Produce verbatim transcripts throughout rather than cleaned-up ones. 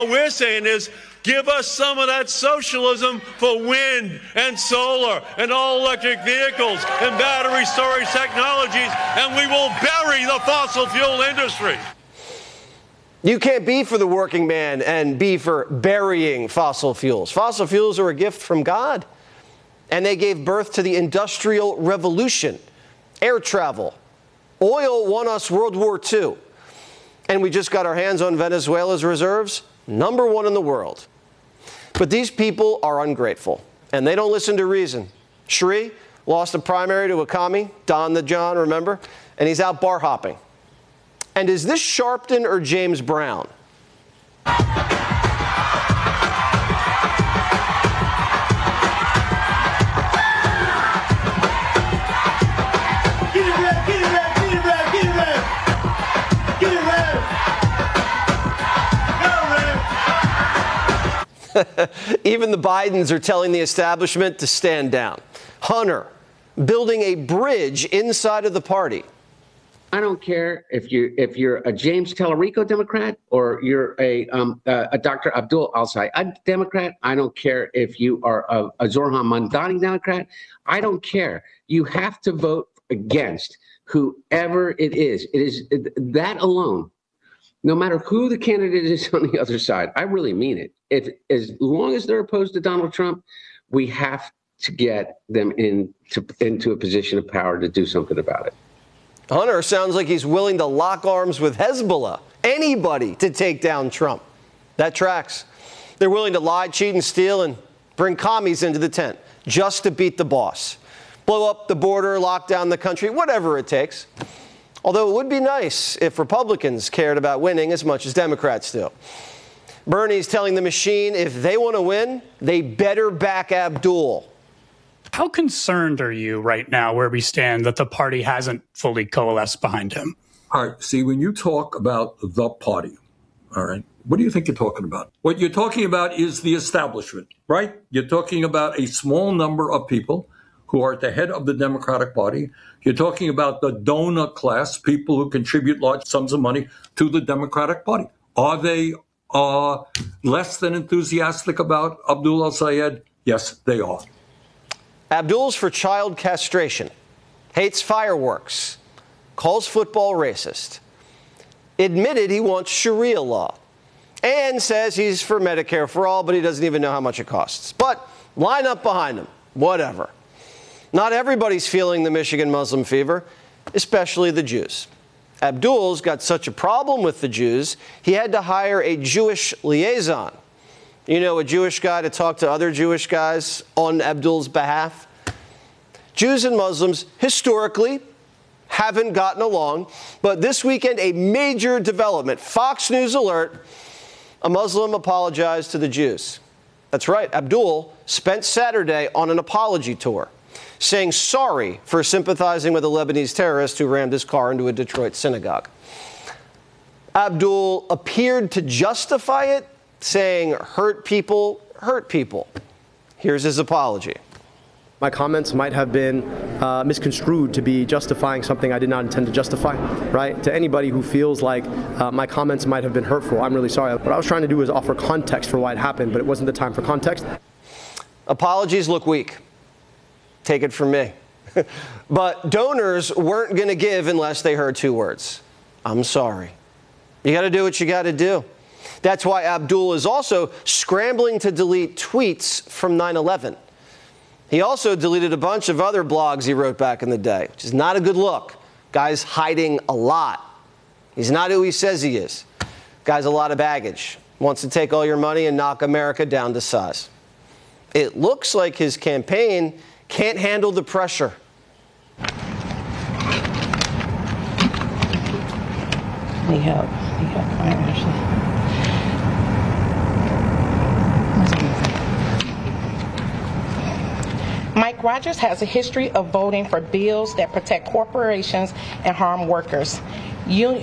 What we're saying is, give us some of that socialism for wind and solar and all-electric vehicles and battery storage technologies, and we will bury the fossil fuel industry. You can't be for the working man and be for burying fossil fuels. Fossil fuels are a gift from God, and they gave birth to the Industrial Revolution, air travel. Oil won us World War Two, and we just got our hands on Venezuela's reserves, number one in the world. But these people are ungrateful, and they don't listen to reason. Sri lost a primary to a commie, Don the John, remember? And he's out bar hopping. And is this Sharpton or James Brown? Even the Bidens are telling the establishment to stand down. Hunter building a bridge inside of the party. I don't care if you if you're a James Tallarico Democrat or you're a um, uh, a Doctor Abdul Al-Sayed Democrat. I don't care if you are a, a Zoran Mamdani Democrat. I don't care. You have to vote against whoever it is. It is it, that alone. No matter who the candidate is on the other side, I really mean it. If as long as they're opposed to Donald Trump, we have to get them in to, into a position of power to do something about it. Hunter sounds like he's willing to lock arms with Hezbollah, anybody to take down Trump. That tracks. They're willing to lie, cheat, and steal and bring commies into the tent just to beat the boss. Blow up the border, lock down the country, whatever it takes. Although it would be nice if Republicans cared about winning as much as Democrats do. Bernie's telling the machine if they want to win, they better back Abdul. How concerned are you right now where we stand that the party hasn't fully coalesced behind him? All right. See, when you talk about the party, all right, what do you think you're talking about? What you're talking about is the establishment, right? You're talking about a small number of people who are at the head of the Democratic Party. You're talking about the donor class, people who contribute large sums of money to the Democratic Party. Are they uh, less than enthusiastic about Abdul Al-Sayed? Yes, they are. Abdul's for child castration, hates fireworks, calls football racist, admitted he wants Sharia law, and says he's for Medicare for all, but he doesn't even know how much it costs. But line up behind him, whatever. Not everybody's feeling the Michigan Muslim fever, especially the Jews. Abdul's got such a problem with the Jews, he had to hire a Jewish liaison. You know, a Jewish guy to talk to other Jewish guys on Abdul's behalf. Jews and Muslims historically haven't gotten along, but this weekend a major development. Fox News alert, a Muslim apologized to the Jews. That's right, Abdul spent Saturday on an apology tour, saying sorry for sympathizing with a Lebanese terrorist who rammed his car into a Detroit synagogue. Abdul appeared to justify it, saying hurt people hurt people. Here's his apology. My comments might have been uh, misconstrued to be justifying something I did not intend to justify, right? To anybody who feels like uh, my comments might have been hurtful, I'm really sorry. What I was trying to do was offer context for why it happened, but it wasn't the time for context. Apologies look weak. Take it from me. But donors weren't going to give unless they heard two words. I'm sorry. You got to do what you got to do. That's why Abdul is also scrambling to delete tweets from nine eleven. He also deleted a bunch of other blogs he wrote back in the day, which is not a good look. Guy's hiding a lot. He's not who he says he is. Guy's a lot of baggage. Wants to take all your money and knock America down to size. It looks like his campaign can't handle the pressure. Need help. Need help. All right, Ashley. Mike Rogers has a history of voting for bills that protect corporations and harm workers. You,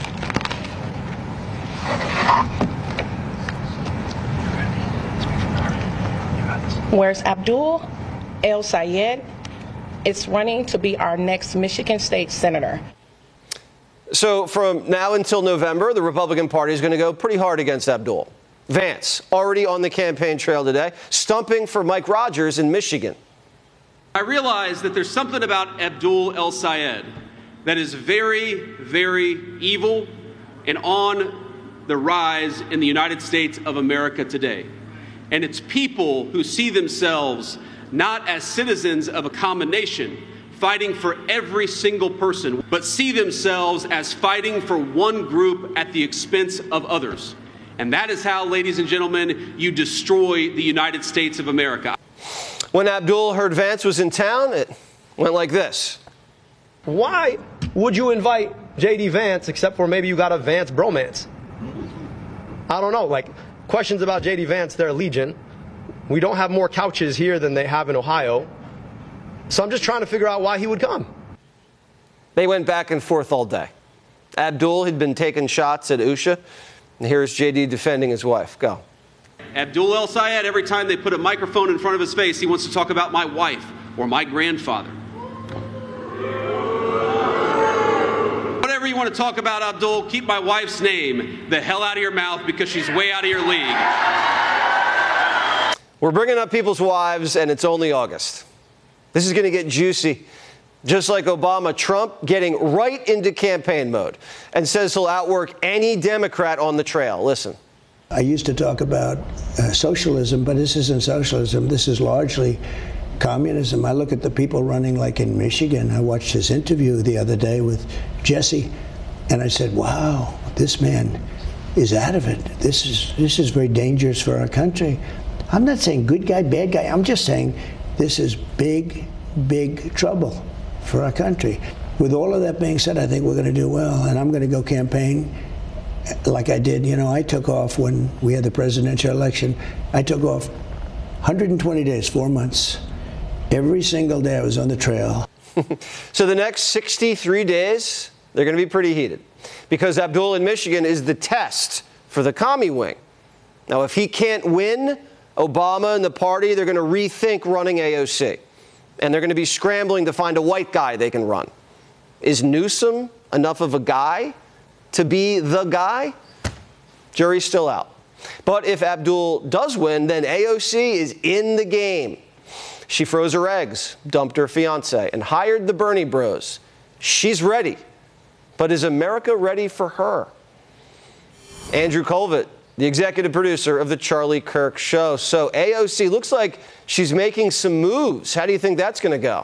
whereas Abdul Al-Sayed is running to be our next Michigan State Senator. So from now until November, the Republican Party is going to go pretty hard against Abdul. Vance, already on the campaign trail today, stumping for Mike Rogers in Michigan. I realize that there's something about Abdul El-Sayed that is very, very evil and on the rise in the United States of America today. And it's people who see themselves not as citizens of a common nation, fighting for every single person, but see themselves as fighting for one group at the expense of others. And that is how, ladies and gentlemen, you destroy the United States of America. When Abdul heard Vance was in town, it went like this. Why would you invite J D Vance except for maybe you got a Vance bromance? I don't know. Like, questions about J D Vance, they're legion. We don't have more couches here than they have in Ohio. So I'm just trying to figure out why he would come. They went back and forth all day. Abdul had been taking shots at Usha. And here's J D defending his wife. Go. Abdul El-Sayed, every time they put a microphone in front of his face, he wants to talk about my wife or my grandfather. Whatever you want to talk about, Abdul, keep my wife's name the hell out of your mouth because she's way out of your league. We're bringing up people's wives, and it's only August. This is going to get juicy. Just like Obama, Trump getting right into campaign mode and says he'll outwork any Democrat on the trail. Listen. I used to talk about uh, socialism, but this isn't socialism. This is largely communism. I look at the people running like in Michigan. I watched his interview the other day with Jesse, and I said, wow, this man is out of it. This is, this is very dangerous for our country. I'm not saying good guy, bad guy. I'm just saying this is big, big trouble for our country. With all of that being said, I think we're going to do well, and I'm going to go campaign like I did. You know, I took off when we had the presidential election. I took off one hundred twenty days, four months. Every single day I was on the trail. So the next sixty-three days, they're going to be pretty heated because Abdul in Michigan is the test for the commie wing. Now, if he can't win, Obama and the party, they're going to rethink running A O C. And they're going to be scrambling to find a white guy they can run. Is Newsom enough of a guy to be the guy? Jury's still out. But if Abdul does win, then A O C is in the game. She froze her eggs, dumped her fiance, and hired the Bernie bros. She's ready. But is America ready for her? Andrew Colvett, the executive producer of The Charlie Kirk Show. So A O C looks like she's making some moves. How do you think that's going to go?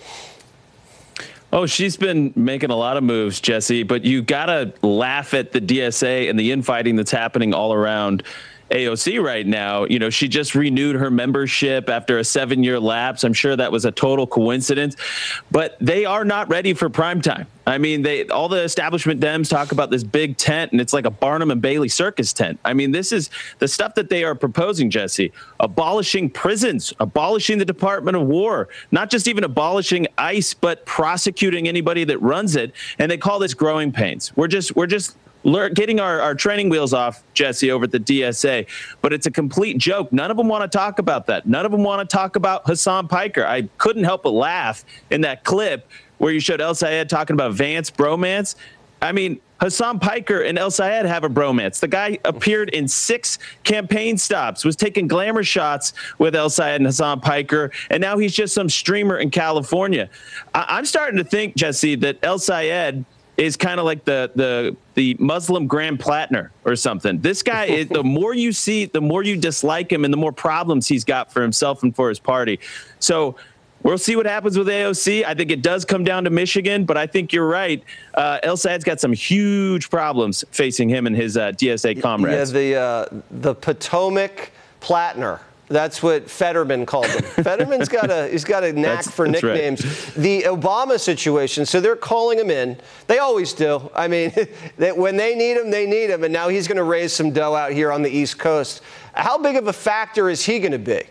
Oh, she's been making a lot of moves, Jesse, but you got to laugh at the D S A and the infighting that's happening all around A O C right now. You know, she just renewed her membership after a seven year lapse. I'm sure that was a total coincidence, but they are not ready for prime time. I mean, they all the establishment Dems talk about this big tent, and it's like a Barnum and Bailey circus tent. I mean, this is the stuff that they are proposing, Jesse. Abolishing prisons, abolishing the Department of War, not just even abolishing ICE, but prosecuting anybody that runs it. And they call this growing pains. We're just we're just getting our, our training wheels off, Jesse, over at the D S A. But it's a complete joke. None of them want to talk about that. None of them want to talk about Hasan Piker. I couldn't help but laugh in that clip where you showed El-Sayed talking about Vance bromance. I mean, Hasan Piker and El-Sayed have a bromance. The guy appeared in six campaign stops, was taking glamour shots with El-Sayed and Hasan Piker, and now he's just some streamer in California. I- I'm starting to think, Jesse, that El-Sayed is kind of like the the the Muslim Grand Platner or something. This guy is, the more you see, the more you dislike him and the more problems he's got for himself and for his party. So we'll see what happens with A O C. I think it does come down to Michigan, but I think you're right. Uh, El-Sayed's got some huge problems facing him and his uh, D S A comrades. Yeah, the, uh, the Potomac Platner. That's what Fetterman called him. Fetterman's got a he's got a knack that's, for that's nicknames. Right. The Obama situation, so they're calling him in. They always do. I mean, that when they need him, they need him. And now he's going to raise some dough out here on the East Coast. How big of a factor is he going to be?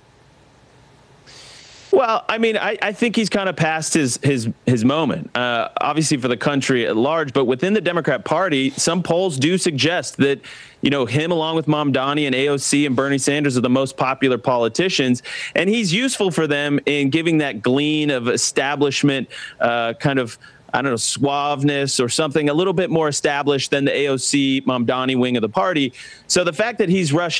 Well, I mean, I, I think he's kind of past his his his moment, uh, obviously for the country at large. But within the Democrat Party, some polls do suggest that, you know, him along with Mamdani and A O C and Bernie Sanders are the most popular politicians. And he's useful for them in giving that glean of establishment uh, kind of I don't know, suaveness or something a little bit more established than the A O C Mamdani wing of the party. So the fact that he's rushing